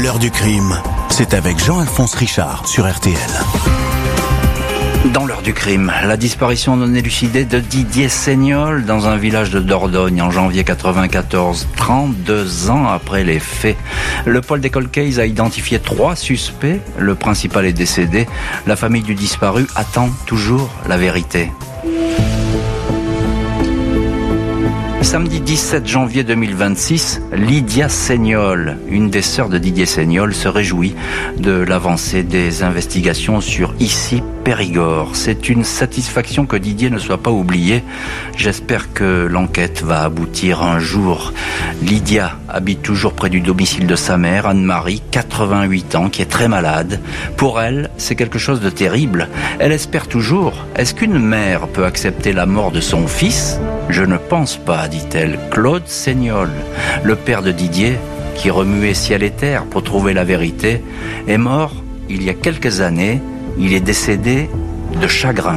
L'heure du crime, c'est avec Jean-Alphonse Richard sur RTL. Dans l'heure du crime, la disparition non élucidée de Didier Seignol dans un village de Dordogne en janvier 94, 32 ans après les faits. Le pôle des cold cases a identifié 3 suspects. Le principal est décédé. La famille du disparu attend toujours la vérité. Samedi 17 janvier 2026, Lydia Seignol, une des sœurs de Didier Seignol, se réjouit de l'avancée des investigations sur Issy-Périgord. C'est une satisfaction que Didier ne soit pas oublié. J'espère que l'enquête va aboutir un jour. Lydia habite toujours près du domicile de sa mère, Anne-Marie, 88 ans, qui est très malade. Pour elle, c'est quelque chose de terrible. Elle espère toujours. Est-ce qu'une mère peut accepter la mort de son fils ? Je ne pense pas, dit-elle. Claude Seignol, le père de Didier, qui remuait ciel et terre pour trouver la vérité, est mort il y a quelques années. Il est décédé de chagrin.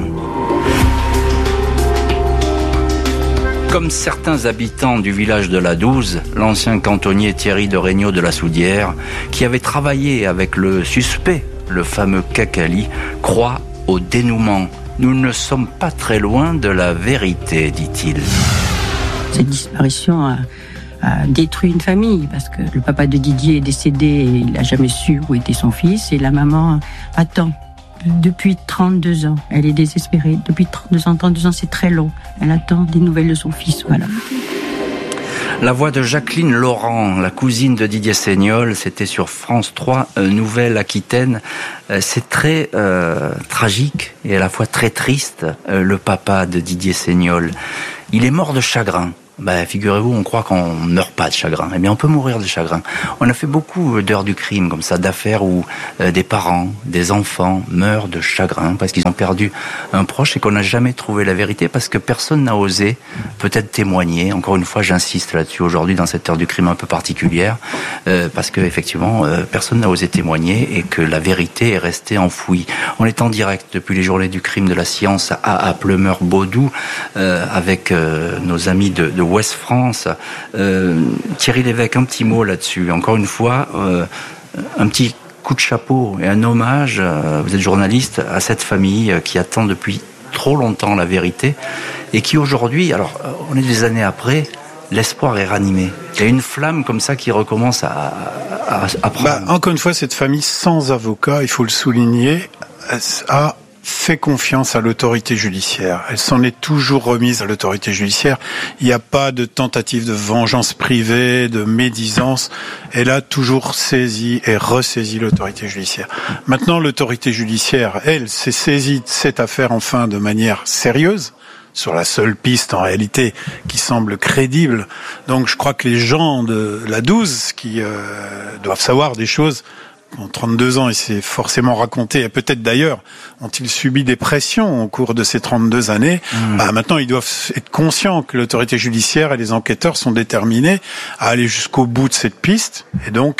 Comme certains habitants du village de la Douze, l'ancien cantonnier Thierry de Regnault de la Soudière, qui avait travaillé avec le suspect, le fameux Cacali, croit au dénouement. Nous ne sommes pas très loin de la vérité, dit-il. Cette disparition a détruit une famille parce que le papa de Didier est décédé et il n'a jamais su où était son fils et la maman attend depuis 32 ans. Elle est désespérée. Depuis 32 ans, c'est très long. Elle attend des nouvelles de son fils, voilà. La voix de Jacqueline Laurent, la cousine de Didier Seignol, c'était sur France 3, Nouvelle-Aquitaine. C'est très tragique et à la fois très triste, le papa de Didier Seignol. Il est mort de chagrin. Figurez-vous, on croit qu'on ne meurt pas de chagrin. Eh bien, on peut mourir de chagrin. On a fait beaucoup d'heures du crime, comme ça, d'affaires où des parents, des enfants meurent de chagrin parce qu'ils ont perdu un proche et qu'on n'a jamais trouvé la vérité parce que personne n'a osé peut-être témoigner. Encore une fois, j'insiste là-dessus aujourd'hui dans cette heure du crime un peu particulière parce que effectivement, personne n'a osé témoigner et que la vérité est restée enfouie. On est en direct depuis les journées du crime de la science à Pleumeur-Baudou avec nos amis de Ouest France. Thierry Lévesque, un petit mot là-dessus. Encore une fois, un petit coup de chapeau et un hommage, vous êtes journaliste, à cette famille qui attend depuis trop longtemps la vérité et qui aujourd'hui, alors on est des années après, l'espoir est ranimé. Il y a une flamme comme ça qui recommence à prendre. Encore une fois, cette famille sans avocat, il faut le souligner, a fait confiance à l'autorité judiciaire. Elle s'en est toujours remise à l'autorité judiciaire. Il n'y a pas de tentative de vengeance privée, de médisance. Elle a toujours saisi et ressaisi l'autorité judiciaire. Maintenant, l'autorité judiciaire, elle, s'est saisie de cette affaire enfin de manière sérieuse, sur la seule piste en réalité qui semble crédible. Donc je crois que les gens de la Douze qui doivent savoir des choses. En 32 ans, il s'est forcément raconté, et peut-être d'ailleurs, ont-ils subi des pressions au cours de ces 32 années. Maintenant, ils doivent être conscients que l'autorité judiciaire et les enquêteurs sont déterminés à aller jusqu'au bout de cette piste, et donc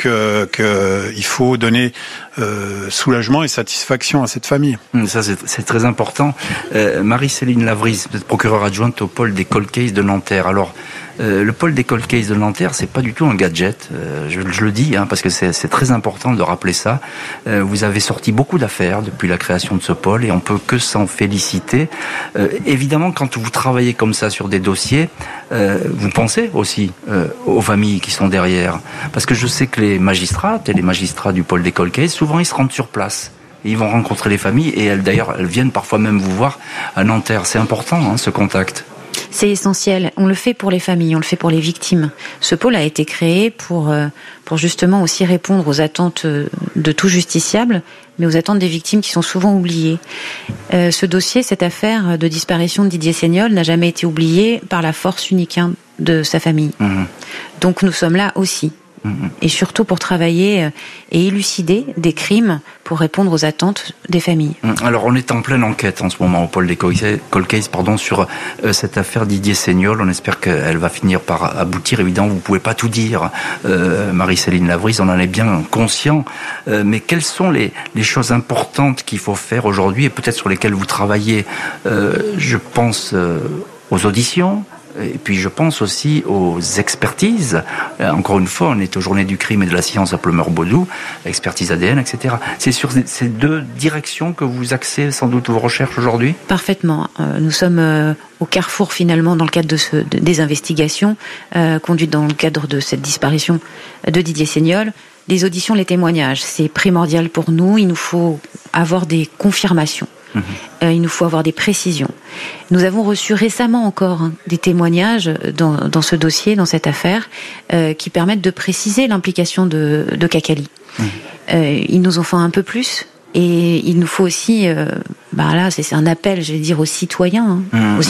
qu'il faut donner soulagement et satisfaction à cette famille. Ça, c'est très important. Marie-Céline Lavrise, vous êtes procureure adjointe au pôle des cold cases de Nanterre. Alors, le pôle des cold cases de Nanterre, c'est pas du tout un gadget. Je le dis, parce que c'est très important de rappeler ça. Vous avez sorti beaucoup d'affaires depuis la création de ce pôle et on peut que s'en féliciter. Évidemment, quand vous travaillez comme ça sur des dossiers, vous pensez aussi aux familles qui sont derrière. Parce que je sais que les magistrates et les magistrats du pôle des cold cases, souvent ils se rendent sur place. Et ils vont rencontrer les familles et elles viennent parfois même vous voir à Nanterre. C'est important, ce contact. C'est essentiel. On le fait pour les familles, on le fait pour les victimes. Ce pôle a été créé pour justement aussi répondre aux attentes de tout justiciable, mais aux attentes des victimes qui sont souvent oubliées. Ce dossier, cette affaire de disparition de Didier Seignol n'a jamais été oubliée par la force unique de sa famille. Donc nous sommes là aussi. Et surtout pour travailler et élucider des crimes pour répondre aux attentes des familles. Alors on est en pleine enquête en ce moment au pôle des cold cases sur cette affaire Didier Seignol. On espère qu'elle va finir par aboutir. Évidemment, vous pouvez pas tout dire, Marie-Céline Lavrise, on en est bien conscient. Mais quelles sont les choses importantes qu'il faut faire aujourd'hui et peut-être sur lesquelles vous travaillez? Je pense aux auditions. Et puis je pense aussi aux expertises. Encore une fois, on est aux Journées du crime et de la science à Pleumeur-Baudou, expertise ADN, etc. C'est sur ces deux directions que vous axez sans doute vos recherches aujourd'hui ? Parfaitement. Nous sommes au carrefour finalement dans le cadre des investigations conduites dans le cadre de cette disparition de Didier Seignol. Les auditions, les témoignages, c'est primordial pour nous. Il nous faut avoir des confirmations. Il nous faut avoir des précisions. Nous avons reçu récemment encore des témoignages dans ce dossier, dans cette affaire, qui permettent de préciser l'implication de Kakali. Ils nous en font un peu plus. Et il nous faut aussi, là, c'est un appel, je vais dire, aux citoyens,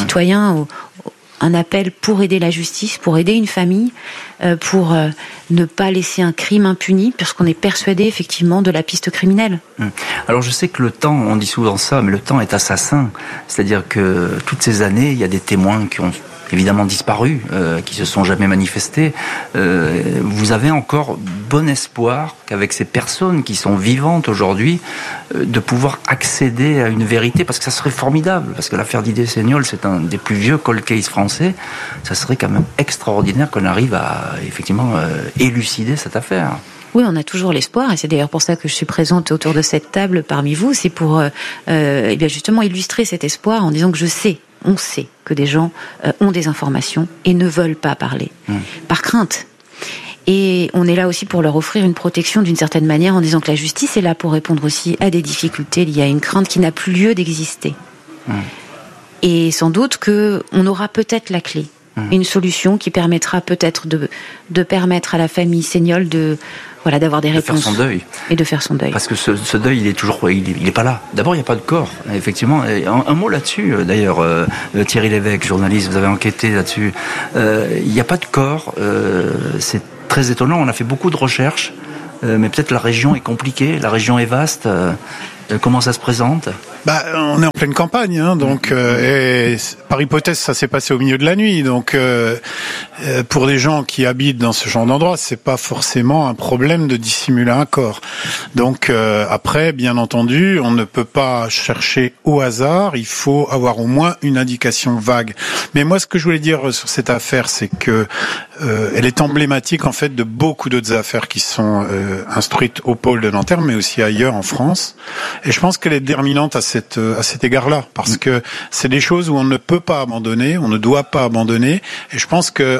un appel pour aider la justice, pour aider une famille, pour ne pas laisser un crime impuni, puisqu'on est persuadé effectivement de la piste criminelle. Alors je sais que le temps, on dit souvent ça, mais le temps est assassin. C'est-à-dire que toutes ces années, il y a des témoins qui ont évidemment disparus, qui se sont jamais manifestés. Vous avez encore bon espoir qu'avec ces personnes qui sont vivantes aujourd'hui, de pouvoir accéder à une vérité, parce que ça serait formidable, parce que l'affaire Didier Seignol, c'est un des plus vieux cold case français. Ça serait quand même extraordinaire qu'on arrive à effectivement élucider cette affaire. Oui, on a toujours l'espoir, et c'est d'ailleurs pour ça que je suis présente autour de cette table parmi vous. C'est pour justement illustrer cet espoir en disant que on sait que des gens ont des informations et ne veulent pas parler, par crainte. Et on est là aussi pour leur offrir une protection d'une certaine manière, en disant que la justice est là pour répondre aussi à des difficultés liées à une crainte qui n'a plus lieu d'exister. Et sans doute qu'on aura peut-être la clé, une solution qui permettra peut-être de permettre à la famille Seignol d'avoir des réponses. De faire son deuil. Et de faire son deuil. Parce que ce deuil, il est pas là. D'abord, il n'y a pas de corps, effectivement. Un mot là-dessus, d'ailleurs, Thierry Lévesque, journaliste, vous avez enquêté là-dessus. Il n'y a pas de corps. C'est très étonnant. On a fait beaucoup de recherches, mais peut-être la région est compliquée, la région est vaste. Comment ça se présente ? On est en pleine campagne, donc et par hypothèse, ça s'est passé au milieu de la nuit. Donc, pour des gens qui habitent dans ce genre d'endroit, c'est pas forcément un problème de dissimuler un corps. Donc, après, bien entendu, on ne peut pas chercher au hasard. Il faut avoir au moins une indication vague. Mais moi, ce que je voulais dire sur cette affaire, c'est que elle est emblématique en fait de beaucoup d'autres affaires qui sont instruites au pôle de Nanterre, mais aussi ailleurs en France. Et je pense qu'elle est déterminante à cet égard-là, parce que c'est des choses où on ne peut pas abandonner, on ne doit pas abandonner. Et je pense que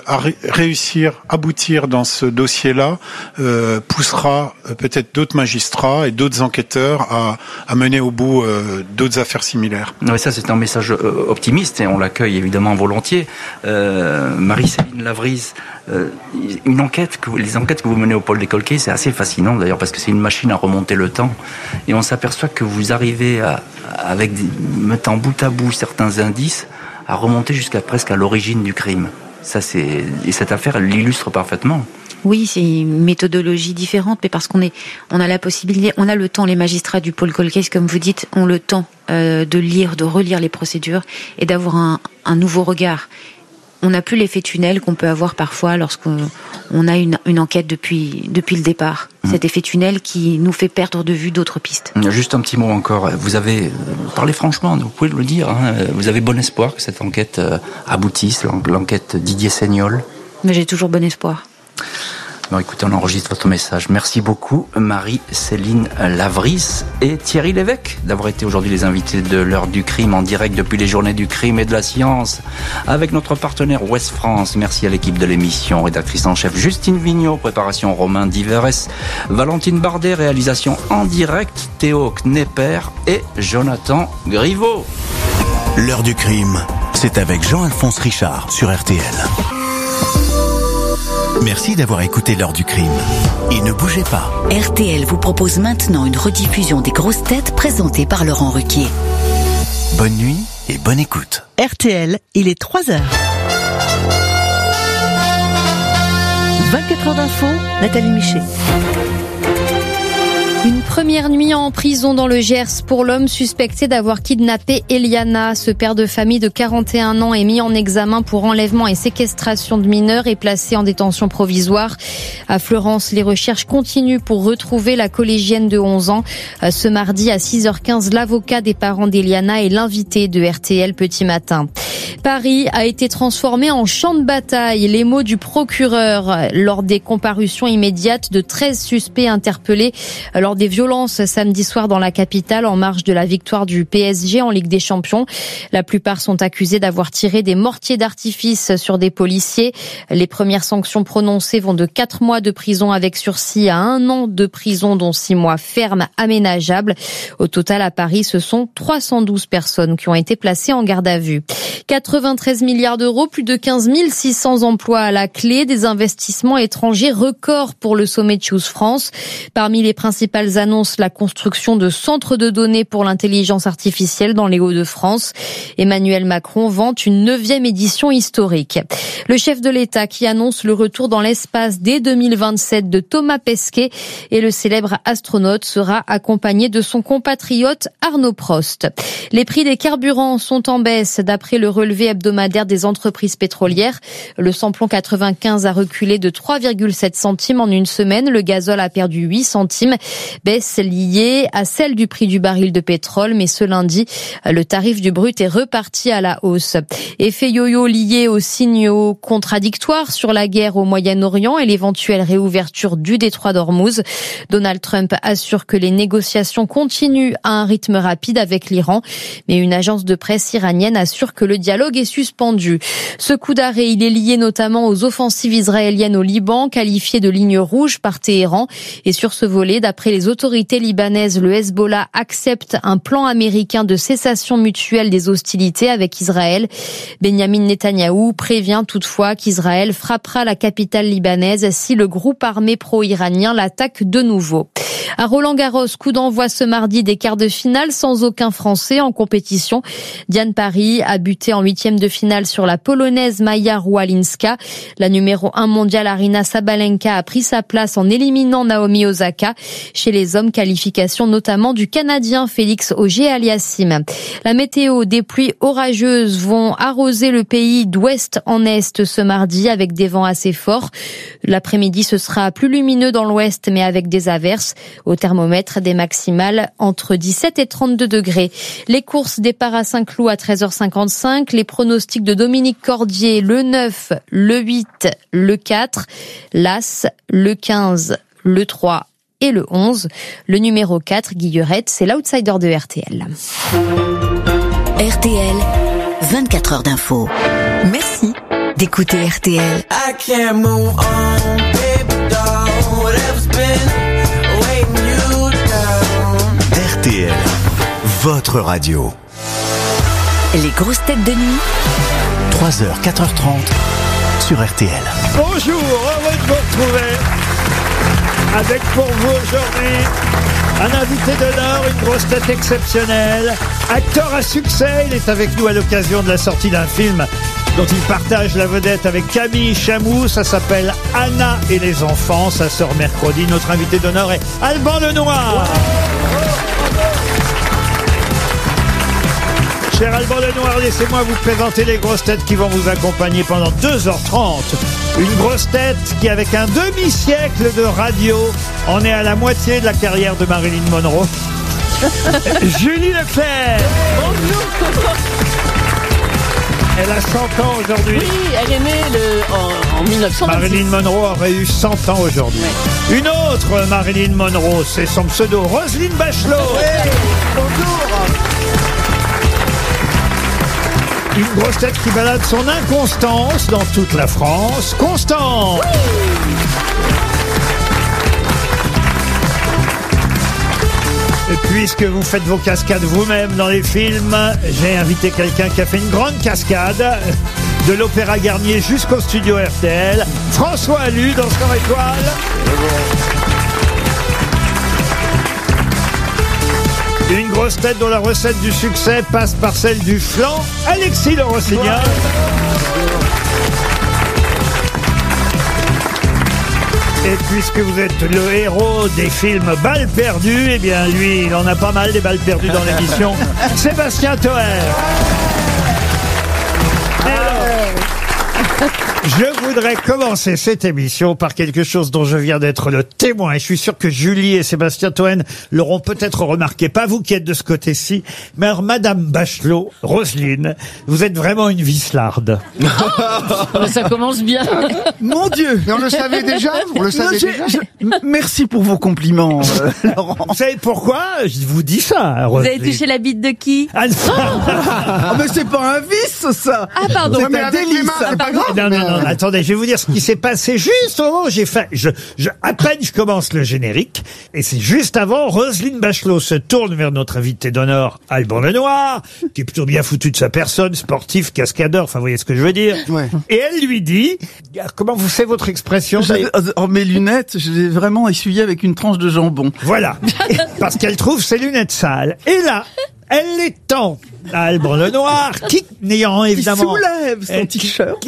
aboutir dans ce dossier-là poussera peut-être d'autres magistrats et d'autres enquêteurs à mener au bout d'autres affaires similaires. Oui, ça c'est un message optimiste et on l'accueille évidemment volontiers. Marie-Céline Lavrise, les enquêtes que vous menez au pôle des cold cases, c'est assez fascinant d'ailleurs, parce que c'est une machine à remonter le temps, et on s'aperçoit que vous arrivez mettant bout à bout certains indices, à remonter jusqu'à presque à l'origine du crime. Et cette affaire, elle l'illustre parfaitement. Oui, c'est une méthodologie différente, mais parce qu'on a la possibilité, on a le temps, les magistrats du pôle cold case, comme vous dites, ont le temps de relire les procédures et d'avoir un nouveau regard. On n'a plus l'effet tunnel qu'on peut avoir parfois lorsqu'on a une enquête depuis le départ. Cet effet tunnel qui nous fait perdre de vue d'autres pistes. Juste un petit mot encore. Vous avez parlé franchement, vous pouvez le dire. Vous avez bon espoir que cette enquête aboutisse, l'enquête Didier Seignol. Mais j'ai toujours bon espoir. Bon, écoutez, on enregistre votre message. Merci beaucoup, Marie-Céline Lavris et Thierry Lévesque, d'avoir été aujourd'hui les invités de l'heure du crime en direct depuis les Journées du crime et de la science avec notre partenaire Ouest France. Merci à l'équipe de l'émission, rédactrice en chef Justine Vignot, préparation Romain Diverès, Valentine Bardet, réalisation en direct Théo Knepper et Jonathan Griveaux. L'heure du crime, c'est avec Jean-Alphonse Richard sur RTL. Merci d'avoir écouté l'heure du crime. Et ne bougez pas. RTL vous propose maintenant une rediffusion des grosses têtes présentées par Laurent Ruquier. Bonne nuit et bonne écoute. RTL, il est 3h. 24 heures d'info, Nathalie Michet. Une première nuit en prison dans le Gers pour l'homme suspecté d'avoir kidnappé Eliana. Ce père de famille de 41 ans est mis en examen pour enlèvement et séquestration de mineurs et placé en détention provisoire. À Fleurance, les recherches continuent pour retrouver la collégienne de 11 ans. Ce mardi à 6h15, l'avocat des parents d'Eliana est l'invité de RTL Petit Matin. Paris a été transformé en champ de bataille. Les mots du procureur lors des comparutions immédiates de 13 suspects interpellés lors des violences samedi soir dans la capitale en marge de la victoire du PSG en Ligue des Champions. La plupart sont accusés d'avoir tiré des mortiers d'artifice sur des policiers. Les premières sanctions prononcées vont de 4 mois de prison avec sursis à 1 an de prison, dont 6 mois fermes aménageables. Au total, à Paris, ce sont 312 personnes qui ont été placées en garde à vue. 93 milliards d'euros, plus de 15 600 emplois à la clé, des investissements étrangers records pour le sommet de Choose France. Parmi les principales annonces, la construction de centres de données pour l'intelligence artificielle dans les Hauts-de-France. Emmanuel Macron vante une 9e édition historique. Le chef de l'État qui annonce le retour dans l'espace dès 2027 de Thomas Pesquet et le célèbre astronaute sera accompagné de son compatriote Arnaud Prost. Les prix des carburants sont en baisse d'après le relevé hebdomadaire des entreprises pétrolières. Le samplon 95 a reculé de 3,7 centimes en une semaine. Le gazole a perdu 8 centimes. Baisse liée à celle du prix du baril de pétrole. Mais ce lundi, le tarif du brut est reparti à la hausse. Effet yo-yo lié aux signaux contradictoires sur la guerre au Moyen-Orient et l'éventuelle réouverture du détroit d'Ormuz. Donald Trump assure que les négociations continuent à un rythme rapide avec l'Iran. Mais une agence de presse iranienne assure que le dialogue est suspendu. Ce coup d'arrêt, il est lié notamment aux offensives israéliennes au Liban, qualifiées de ligne rouge par Téhéran. Et sur ce volet, d'après les autorités libanaises, le Hezbollah accepte un plan américain de cessation mutuelle des hostilités avec Israël. Benjamin Netanyahou prévient toutefois qu'Israël frappera la capitale libanaise si le groupe armé pro-iranien l'attaque de nouveau. À Roland-Garros, coup d'envoi ce mardi des quarts de finale sans aucun Français en compétition. Diane Paris a buté en 8e de finale sur la Polonaise Maja Rualinska. La numéro 1 mondiale Aryna Sabalenka a pris sa place en éliminant Naomi Osaka. Chez les hommes, qualification notamment du Canadien Félix Auger-Aliassime. La météo, des pluies orageuses vont arroser le pays d'ouest en est ce mardi avec des vents assez forts. L'après-midi, ce sera plus lumineux dans l'ouest mais avec des averses. Au thermomètre, des maximales entre 17 et 32 degrés. Les courses, départ à Saint-Cloud à 13h55. Les pronostics de Dominique Cordier, le 9, le 8, le 4, l'As, le 15, le 3 et le 11. Le numéro 4, Guillerette, c'est l'outsider de RTL. RTL, 24 heures d'info. Merci d'écouter RTL. I can't move on, baby doll, whatever's been weighing you down. RTL, votre radio. Les grosses têtes de nuit. 3h, 4h30 sur RTL. Bonjour, heureux de vous retrouver avec pour vous aujourd'hui un invité d'honneur, une grosse tête exceptionnelle, acteur à succès. Il est avec nous à l'occasion de la sortie d'un film dont il partage la vedette avec Camille Chamou. Ça s'appelle Anna et les enfants. Ça sort mercredi. Notre invité d'honneur est Alban Lenoir. Cher Alban Lenoir, laissez-moi vous présenter les grosses têtes qui vont vous accompagner pendant 2h30. Une grosse tête qui, avec un demi-siècle de radio, en est à la moitié de la carrière de Marilyn Monroe. Julie Leclerc. Bonjour. Elle a 100 ans aujourd'hui. Oui, elle est née en 1926. Marilyn Monroe aurait eu 100 ans aujourd'hui. Oui. Une autre Marilyn Monroe, c'est son pseudo, Roselyne Bachelot. Oui. Bonjour. Une grosse tête qui balade son inconstance dans toute la France. Constance. Oui. Et puisque vous faites vos cascades vous-même dans les films, j'ai invité quelqu'un qui a fait une grande cascade de l'Opéra Garnier jusqu'au studio RTL. François Allu, danseur étoile. Une grosse tête dont la recette du succès passe par celle du flan, Alexis Le Rossignol. Et puisque vous êtes le héros des films Balles perdues, eh bien lui, il en a pas mal des balles perdues dans l'émission. Sébastien Toer. Je voudrais commencer cette émission par quelque chose dont je viens d'être le témoin. Et je suis sûr que Julie et Sébastien Toen l'auront peut-être remarqué. Pas vous qui êtes de ce côté-ci. Mais alors, Madame Bachelot, Roselyne, vous êtes vraiment une vislarde. Ça commence bien. Mon Dieu. Mais on le savait déjà. On le savait déjà. Merci pour vos compliments, Laurent. Vous savez pourquoi je vous dis ça, Vous Roselyne? avez touché la bite de qui? Ah, Ah, mais c'est pas un vice, ça. Ah, pardon. Non, mais C'est un avec les délice. mains, c'est pas grave. Non, attendez, je vais vous dire ce qui s'est passé juste au moment où j'ai fait, à peine je commence le générique, et c'est juste avant, Roselyne Bachelot se tourne vers notre invité d'honneur, Alban Lenoir, qui est plutôt bien foutu de sa personne, sportif, cascadeur, enfin, vous voyez ce que je veux dire. Ouais. Et elle lui dit, comment vous faites votre expression? Mes lunettes, je les ai vraiment essuyées avec une tranche de jambon. Voilà. Parce qu'elle trouve ses lunettes sales. Et là, elle les tend à Alban Lenoir, qui, n'ayant évidemment... Il soulève son t-shirt.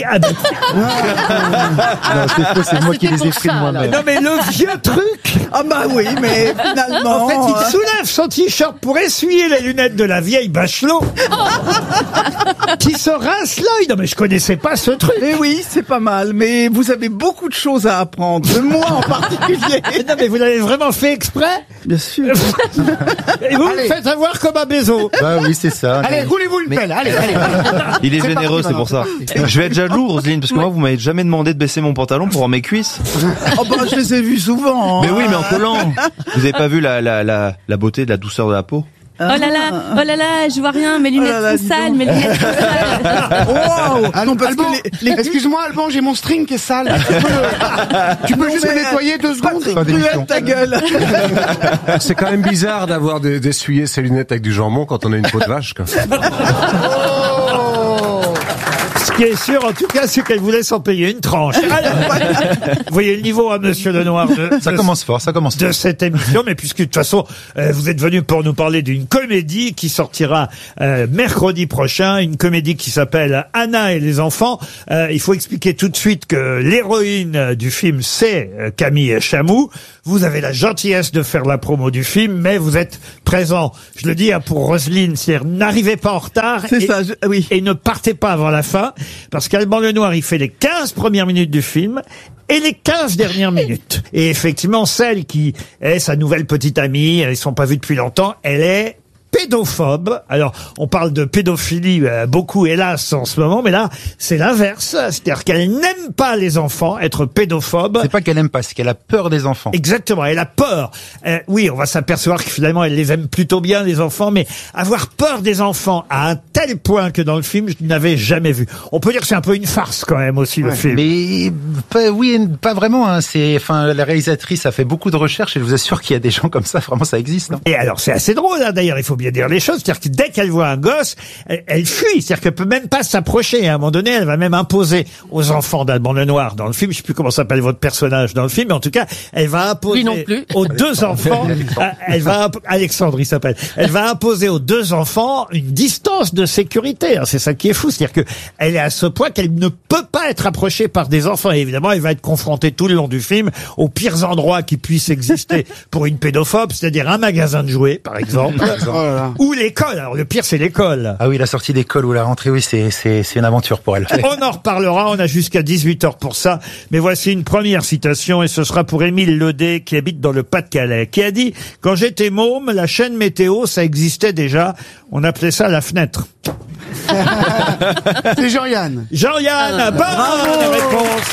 Non, c'est moi qui les ai pris de moi-même. Non, mais le vieux truc. Ah bah oui, mais finalement... En fait, il soulève son t-shirt pour essuyer les lunettes de la vieille Bachelot, qui se rince l'œil. Non, mais je connaissais pas ce truc. Mais oui, c'est pas mal, mais vous avez beaucoup de choses à apprendre, de moi en particulier. Non, mais vous l'avez vraiment fait exprès? Bien sûr. Et vous Allez. me faites avoir comme un bézo. Bah oui, c'est ça. Allez, roulez-vous une pelle. Allez. Il est C'est généreux, parti, c'est pour ça. maintenant. Je vais être jaloux, Roselyne, parce que moi, vous m'avez jamais demandé de baisser mon pantalon pour voir mes cuisses. Oh bah je les ai vus souvent. Mais oui, mais en collant. Vous avez pas vu la beauté de la douceur de la peau? Oh là là, je vois rien, mes lunettes sont sales, mes lunettes sont sales. Wow. Ah non, Parce Alban, que les excuse-moi, Alban, j'ai mon string qui est sale. Tu peux juste me nettoyer 2 secondes? Cruelle ta gueule. C'est quand même bizarre d'avoir d'essuyer ses lunettes avec du jambon quand on a une peau de vache, quoi. Ce qui est sûr, en tout cas, c'est qu'elle voulait s'en payer une tranche. Alors, vous voyez le niveau, hein, monsieur Lenoir, Ça commence fort. de cette émission, mais puisque de toute façon, vous êtes venu pour nous parler d'une comédie qui sortira mercredi prochain, une comédie qui s'appelle Anna et les enfants. Il faut expliquer tout de suite que l'héroïne du film, c'est Camille Chamou. Vous avez la gentillesse de faire la promo du film, mais vous êtes présent. Je le dis pour Roselyne, c'est-à-dire n'arrivez pas en retard et ne partez pas avant la fin, parce qu'Alban Lenoir, il fait les 15 premières minutes du film et les 15 dernières minutes. Et effectivement, celle qui est sa nouvelle petite amie, ils ne sont pas vus depuis longtemps, elle est pédophobe. Alors, on parle de pédophilie beaucoup, hélas, en ce moment, mais là, c'est l'inverse. C'est-à-dire qu'elle n'aime pas les enfants, être pédophobe. C'est pas qu'elle aime pas, c'est qu'elle a peur des enfants. Exactement, elle a peur. Oui, on va s'apercevoir que finalement, elle les aime plutôt bien, les enfants, mais avoir peur des enfants à un tel point que dans le film, je n'avais jamais vu. On peut dire que c'est un peu une farce quand même aussi, le film. Mais pas vraiment. Hein. La réalisatrice a fait beaucoup de recherches et je vous assure qu'il y a des gens comme ça, vraiment, ça existe. Hein. Et alors, c'est assez drôle, hein, d'ailleurs, il faut bien dire les choses. C'est-à-dire que dès qu'elle voit un gosse, elle fuit. C'est-à-dire qu'elle peut même pas s'approcher. À un moment donné, elle va même imposer aux enfants d'Alban Lenoir dans le film. Je sais plus comment s'appelle votre personnage dans le film, mais en tout cas, elle va imposer aux 2 enfants. Alexandre, il s'appelle. Elle va imposer aux 2 enfants une distance de sécurité. Hein, c'est ça qui est fou. C'est-à-dire que elle est à ce point qu'elle ne peut pas être approchée par des enfants. Et évidemment, elle va être confrontée tout le long du film aux pires endroits qui puissent exister pour une pédophobe, c'est-à-dire un magasin de jouets, par exemple. Ou l'école. Alors, le pire, c'est l'école. Ah oui, la sortie d'école ou la rentrée, oui, c'est une aventure pour elle. On en reparlera. On a jusqu'à 18h pour ça. Mais voici une première citation et ce sera pour Émile Ledet qui habite dans le Pas-de-Calais, qui a dit « Quand j'étais môme, la chaîne météo, ça existait déjà. On appelait ça la fenêtre. » C'est Jean-Yann. Jean-Yann, bonne réponse.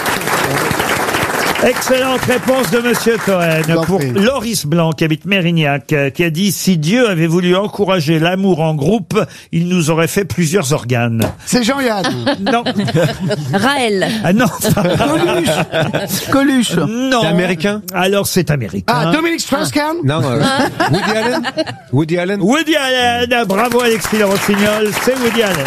Excellente réponse de Monsieur Toen pour Loris Blanc qui habite Mérignac, qui a dit « Si Dieu avait voulu encourager l'amour en groupe, il nous aurait fait plusieurs organes. » C'est Jean-Yann. Non. Raël. Ah non. Coluche. Non. C'est américain? Alors c'est américain. Ah, Dominique Strauss-Kahn. Non, Woody Allen. Woody Allen. Bravo Alexis Rossignol, c'est Woody Allen.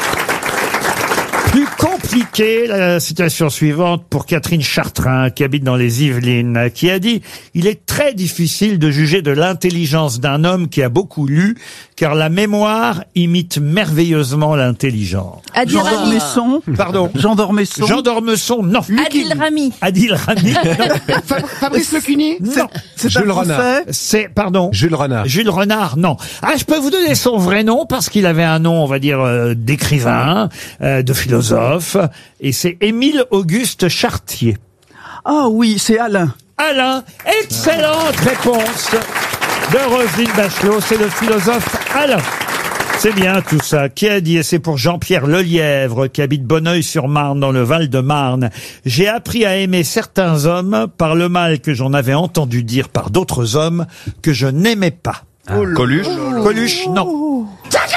Plus compliqué, la situation suivante pour Catherine Chartrain, qui habite dans les Yvelines, qui a dit « Il est très difficile de juger de l'intelligence d'un homme qui a beaucoup lu, car la mémoire imite merveilleusement l'intelligence. Adil Jean Rami. Dormesson. Pardon. Jean Dormesson. Jean Dormesson, non. Adil Rami. Adil Rami, non. Fabrice Lecuny. Non. C'est Jules un Renard. Français. C'est, pardon. Jules Renard. Jules Renard, non. Ah, je peux vous donner son vrai nom parce qu'il avait un nom, on va dire, d'écrivain, de philosophe, et c'est Émile Auguste Chartier. Ah oui, c'est Alain. Alain, excellente réponse de Roselyne Bachelot, c'est le philosophe Alain. C'est bien tout ça. Qui a dit, et c'est pour Jean-Pierre Lelièvre, qui habite Bonneuil-sur-Marne dans le Val-de-Marne. J'ai appris à aimer certains hommes par le mal que j'en avais entendu dire par d'autres hommes que je n'aimais pas. Coluche. Coluche, non.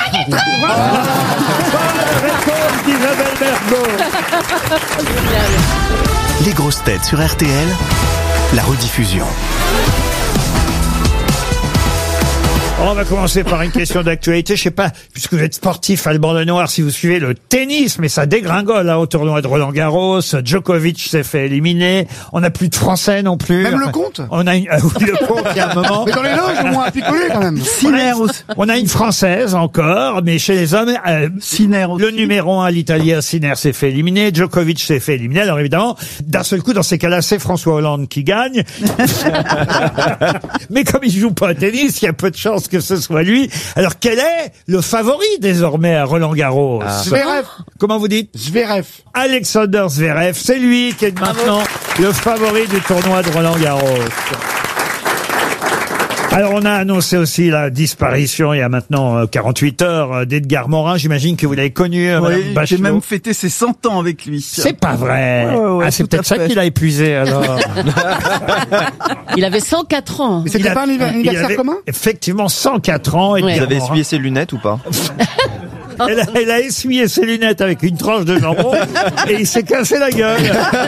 Réponse d'Isabelle Bergot. Les grosses têtes sur RTL, la rediffusion. On va commencer par une question d'actualité. Je sais pas, puisque vous êtes sportif, Alban Lenoir, si vous suivez le tennis, mais ça dégringole au tournoi de Roland-Garros. Djokovic s'est fait éliminer. On n'a plus de Français non plus. Même le compte. On a oui, le compte, il y a un moment. Mais dans les loges, au moins un picolé quand même. Sinner aussi. On a une Française encore, mais chez les hommes, Sinner aussi. le numéro 1, l'Italien Sinner, s'est fait éliminer. Djokovic s'est fait éliminer. Alors évidemment, d'un seul coup, dans ces cas-là, c'est François Hollande qui gagne. Mais comme il joue pas au tennis, il y a peu de chances que ce soit lui. Alors quel est le favori désormais à Roland-Garros? Zverev. Comment vous dites? Zverev. Alexander Zverev, c'est lui qui est maintenant le favori du tournoi de Roland-Garros. Alors on a annoncé aussi la disparition il y a maintenant 48 heures d'Edgar Morin. J'imagine que vous l'avez connu, Madame Oui, Bachelot. j'ai même fêté ses 100 ans avec lui. C'est pas vrai. Ouais, Ah, c'est tout à peut-être ça fait. qu'il a épuisé alors. Il avait 104 ans. Mais c'était pas un il anniversaire avait commun? Effectivement 104 ans. Edgar Vous avez Morin. essuyé ses lunettes ou pas? Elle a essuyé ses lunettes avec une tranche de jambon et il s'est cassé la gueule.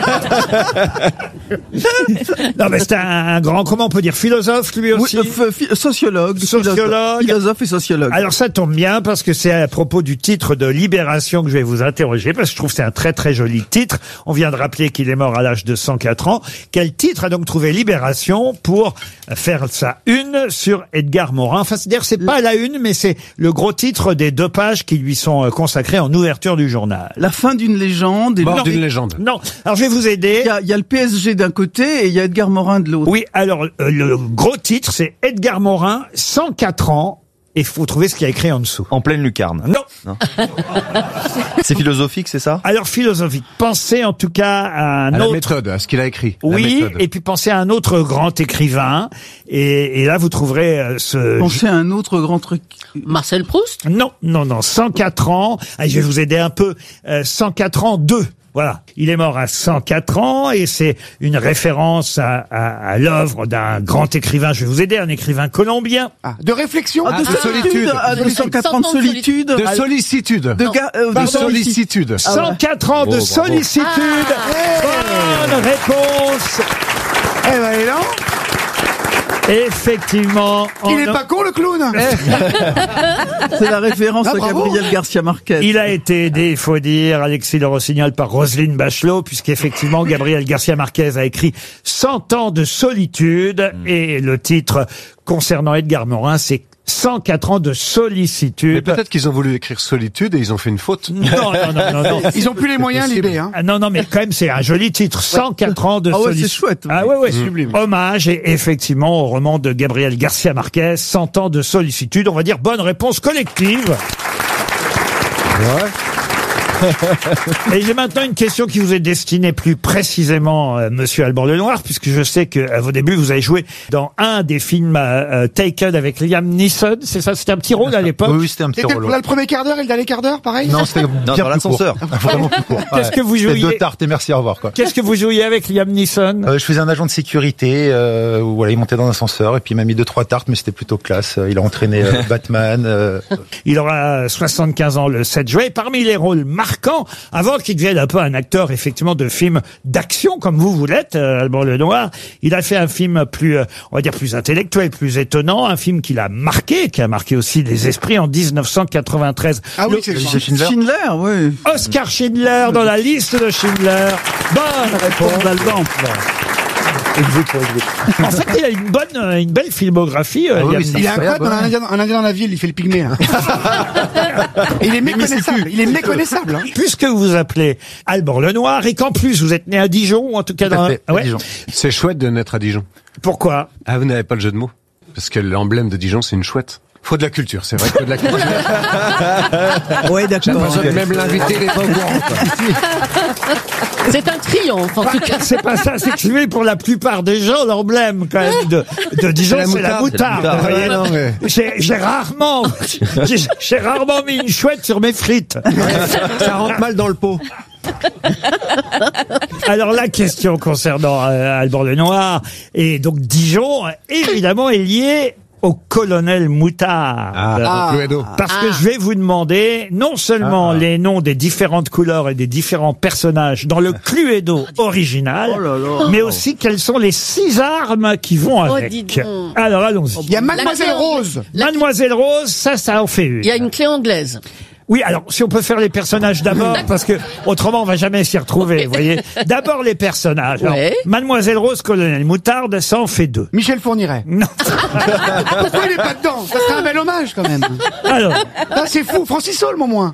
Non mais c'est un grand, comment on peut dire, philosophe lui aussi. Sociologue. Sociologue. Philosophe et sociologue. Alors ça tombe bien parce que c'est à propos du titre de Libération que je vais vous interroger parce que je trouve que c'est un très très joli titre. On vient de rappeler qu'il est mort à l'âge de 104 ans. Quel titre a donc trouvé Libération pour faire sa une sur Edgar Morin? Enfin, c'est-à-dire c'est pas la une, mais c'est le gros titre des 2 pages qui lui sont consacrées en ouverture du journal. La fin d'une légende. Et Mort d'une légende. Non, alors je vais vous aider. Il y a le PSG d'un côté et il y a Edgar Morin de l'autre. Oui, alors le gros titre c'est Edgar Morin, 104 ans. Et il faut trouver ce qu'il y a écrit en dessous. En pleine lucarne. Non. C'est philosophique, c'est ça? Alors philosophique. Pensez en tout cas à un À la autre. méthode, à ce qu'il a écrit. La Oui, méthode. et puis pensez à un autre grand écrivain. Et là, vous trouverez ce... Pensez à un autre grand truc. Marcel Proust? Non, 104 ans. Ah, je vais vous aider un peu. 104 ans, 2. Voilà. Il est mort à 104 ans et c'est une référence à l'œuvre d'un grand écrivain. Je vais vous aider, un écrivain colombien. Ah, de réflexion. De solitude. De 104 ans de solitude. De sollicitude. De sollicitude. 104 ans de bravo. sollicitude. Bonne réponse. Eh ben, et là, Effectivement. il est pas con le clown. C'est la référence Ah, à bravo. Gabriel Garcia Marquez. Il a été aidé, il faut dire, Alexis de Rossignol par Roselyne Bachelot, puisqu'effectivement, Gabriel Garcia Marquez a écrit 100 ans de solitude, et le titre concernant Edgar Morin, c'est 104 ans de sollicitude. Mais peut-être qu'ils ont voulu écrire solitude et ils ont fait une faute. Non. Ils ont plus les moyens, Libé. Hein. Ah, non, mais quand même, c'est un joli titre. 104 ans de Ah ouais, solitude. c'est chouette. Ah ouais. Sublime. Hommage, et effectivement, au roman de Gabriel Garcia Marquez, 100 ans de sollicitude. On va dire bonne réponse collective. Et j'ai maintenant une question qui vous est destinée plus précisément, Monsieur Alban Lenoir, puisque je sais que à vos débuts vous avez joué dans un des films Taken avec Liam Neeson. C'est ça, c'était un petit rôle à l'époque. Oui, c'était un petit C'était rôle. là le premier quart d'heure et le dernier quart d'heure, pareil. Non, c'était bien dans l'ascenseur. Vraiment plus court. Qu'est-ce que vous C'était jouiez 2 tartes et merci, au revoir, quoi. Qu'est-ce que vous jouiez avec Liam Neeson? Je faisais un agent de sécurité, où, voilà, il montait dans un ascenseur et puis il m'a mis 2-3 tartes, mais c'était plutôt classe. Il a entraîné Batman. Il aura 75 ans le 7 juin. Et parmi les rôles marquants, avant qu'il devienne un peu un acteur effectivement de films d'action comme vous l'êtes, Alban Lenoir, il a fait un film plus, on va dire plus intellectuel, plus étonnant, un film qui a marqué aussi les esprits en 1993. Ah oui, c'est Schindler. Schindler, oui. Oscar Schindler dans la liste de Schindler. Bonne réponse d'Alban. En fait, il a une belle filmographie. Liam Il a un Neeson. pote, un indien dans la ville, il fait le pygmée. Hein. Il est méconnaissable. Il est méconnaissable. Hein. Puisque vous vous appelez Alban Lenoir et qu'en plus vous êtes né à Dijon, ou en tout cas dans... Ah ouais. Dijon. C'est chouette de naître à Dijon. Pourquoi? Ah, vous n'avez pas le jeu de mots? Parce que l'emblème de Dijon, c'est une chouette. Faut de la culture, c'est vrai qu'il faut de la culture. Ouais, d'accord. Même l'invité n'est pas au courant. C'est un triomphe, en tout cas. C'est pas ça, c'est que je vais pour la plupart des gens, l'emblème quand même de Dijon, c'est la moutarde. Vous voyez. non, mais... J'ai rarement mis une chouette sur mes frites. Ça rentre mal dans le pot. Alors la question concernant Alban Lenoir et donc Dijon, évidemment, est liée au colonel Moutarde. Parce que je vais vous demander non seulement les noms des différentes couleurs et des différents personnages dans le Cluedo original, mais aussi quelles sont les 6 armes qui vont avec. Alors allons-y. Il y a Mademoiselle Rose. Mademoiselle Rose, ça en fait une. Il y a une clé anglaise. Oui, alors si on peut faire les personnages d'abord, parce que autrement on va jamais s'y retrouver, vous voyez. D'abord les personnages. Alors, Mademoiselle Rose, colonel Moutarde, ça en fait 2. Michel Fourniret. Non. Pourquoi il est pas dedans? Ça serait un bel hommage quand même. Alors, ah, c'est fou, Francis Holm au moins.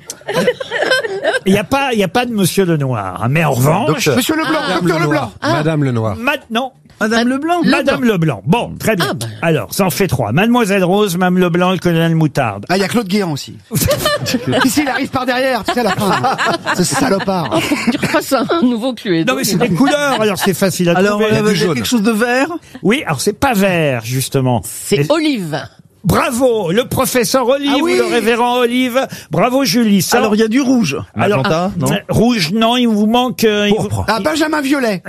il y a pas de Monsieur Lenoir, hein, mais en revanche, Monsieur Leblanc, Docteur Leblanc. Madame Lenoir. Maintenant. Madame Leblanc. Madame Leblanc. Bon, très bien. Alors, ça en fait 3. Mademoiselle Rose, Madame Leblanc et le colonel Moutarde. Ah, il y a Claude Guéant aussi. Ici, il arrive par derrière, tu sais, à la fin. Ce salopard. Tu refasses un nouveau Cluedo. Non, mais c'est des couleurs, alors c'est facile à Alors, trouver. il y a quelque chose de vert? Oui, alors c'est pas vert, justement. C'est olive. Bravo, le professeur Olive, Ah oui. ou le révérend Olive. Bravo, Julie. Ça, Alors, il y a du rouge. alors, Magenta, non? rouge, non, il vous manque... Ah, Benjamin Violet.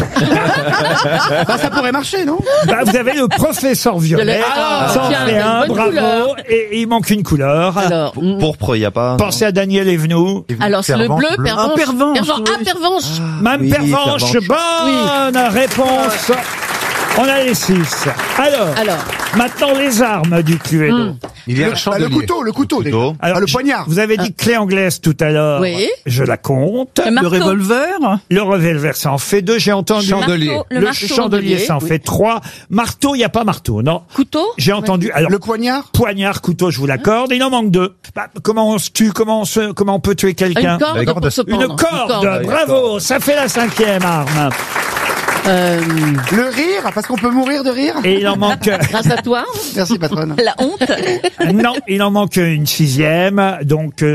Bah, ça pourrait marcher, non? Bah, vous avez le professeur Violet. Ah, Ça en tiens, fait un, bonne bravo. couleur. Et il manque une couleur. Alors, Pourpre, il n'y a pas. Pensez à Daniel Evenou. alors c'est le bleu, Pervenche. Ah, Pervenche, oui. Pervenche. Mme oui, Pervenche, Pervenche. bonne réponse. On a les 6. Alors, maintenant les armes du Cluedo. Il y a un Le chandelier. couteau, déjà. Alors, Ah, le poignard. Vous avez dit clé anglaise tout à l'heure. Oui. Je la compte. Le Le marteau. revolver. Le revolver, ça en fait 2, j'ai entendu. Chandelier. Le Le marteau. chandelier, ça en fait 3. Marteau, il n'y a pas marteau, non. Couteau. J'ai entendu. Alors, Le poignard. poignard, couteau, je vous l'accorde. Il en manque 2. Bah, comment on se tue, comment on peut tuer quelqu'un? Une corde Avec pour se pendre. Une corde. Bravo, ça fait la 5e arme. Le rire, parce qu'on peut mourir de rire. Et il en manque. Grâce à toi. Merci, patronne. La honte. Non, il en manque une 6e. Donc,